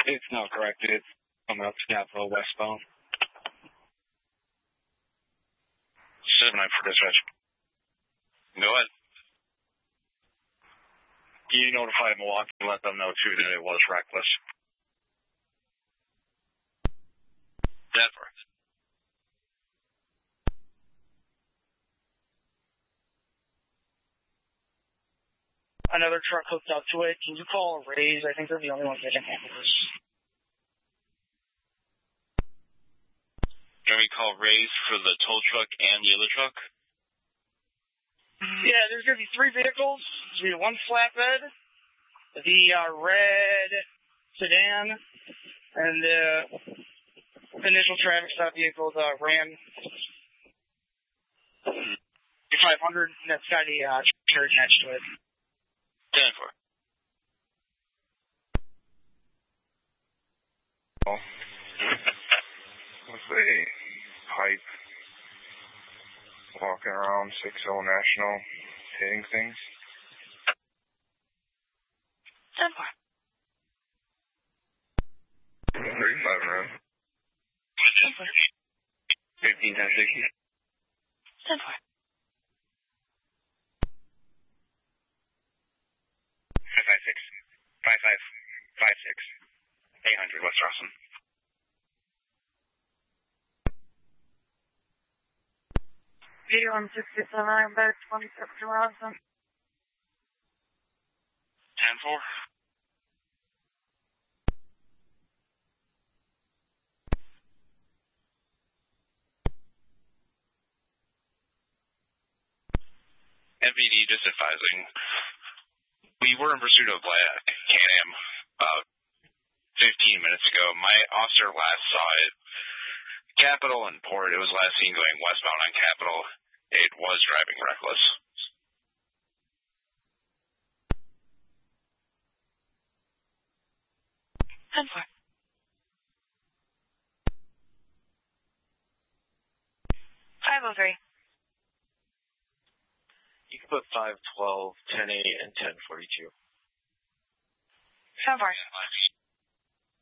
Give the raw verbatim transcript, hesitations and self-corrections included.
It's not correct. It's coming up to Capitol westbound. seven nine for dispatch. Go ahead. You notified Milwaukee and let them know, too, that it was reckless. Denver. Another truck hooked up to it. Can you call Rays? I think they're the only ones that can handle this. Can we call Rays for the tow truck and the other truck? Yeah, there's going to be three vehicles. There's going to be one flatbed, the uh, red sedan, and the initial traffic stop vehicle, the Ram five hundred, and that's got a uh, trailer attached to it. ten four. Oh. What's the pipe walking around six oh National hitting things? ten four. thirty-five road. ten four. fifteen ten sixty. ten four. five five six. five five five six. eight hundred West Rawson. eighty-one sixty-seven, I'm back twenty-six to Rawson. ten four. M V D just advising. We were in pursuit of Black Can-Am about fifteen minutes ago. My officer last saw it. Capitol and Port, it was last seen going westbound on Capitol. It was driving reckless. ten four. five oh three. You can put five twelve, ten eight, and ten forty-two. ten four.